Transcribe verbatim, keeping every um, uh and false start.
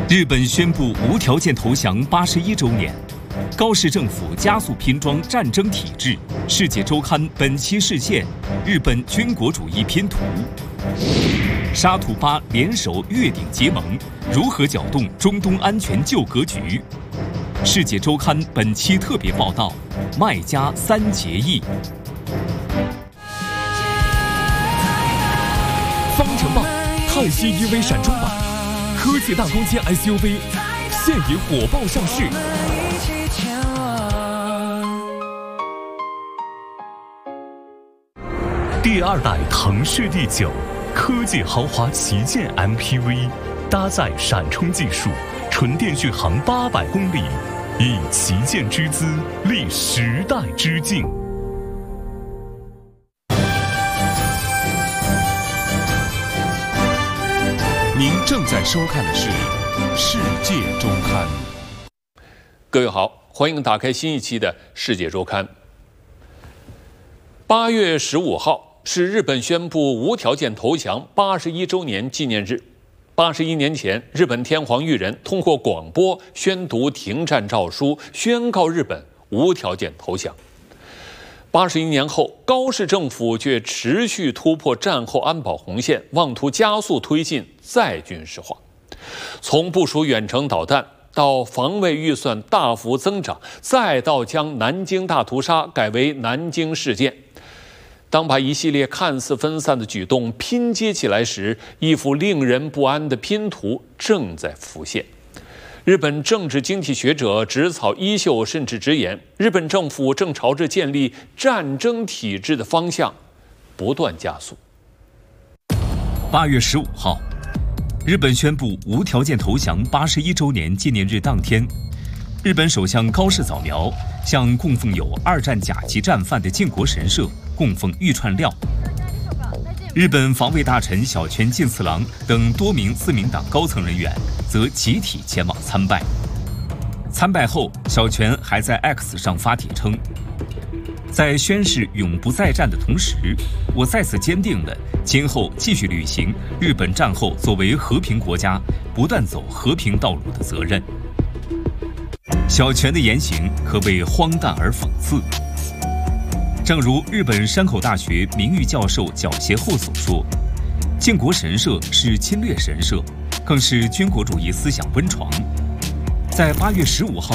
日本宣布无条件投降八十一周年，高市政府加速拼装战争体制。世界周刊本期事件：日本军国主义拼图。沙土巴联手越顶结盟，如何搅动中东安全旧格局？世界周刊本期特别报道：麦加三结义。方程豹泰系 E V 闪装版，科技大空间 S U V， 现已火爆上市。第二代腾势 D 九，科技豪华旗舰 M P V， 搭载闪充技术，纯电续航八百公里，以旗舰之姿立时代之境。 您正在收看的是《世界周刊》。 各位好，欢迎打开新一期的《世界周刊》。八月十五号是日本宣布无条件投降八十一周年纪念日。八十一年前，日本天皇裕仁通过广播宣读停战诏书，宣告日本无条件投降。八十一年后，高市政府却持续突破战后安保红线，妄图加速推进再军事化。从部署远程导弹到防卫预算大幅增长，再到将南京大屠杀改为南京事件。当把一系列看似分散的举动拼接起来时，一幅令人不安的拼图正在浮现。日本政治经济学者植草衣秀甚至直言，日本政府正朝着建立战争体制的方向不断加速。 八月十五号，日本宣布无条件投降八十一周年纪念日当天，日本首相高市早苗向供奉有二战甲级战犯的靖国神社供奉玉串料。日本防卫大臣小泉进次郎等多名自民党高层人员则集体前往参拜。参拜后，小泉还在 X 上发帖称，在宣誓永不再战的同时，我再次坚定了今后继续履行日本战后作为和平国家不断走和平道路的责任。小泉的言行可谓荒诞而讽刺。正如日本山口大学名誉教授角协厚所说，靖国神社是侵略神社，更是军国主义思想温床。在八月十五号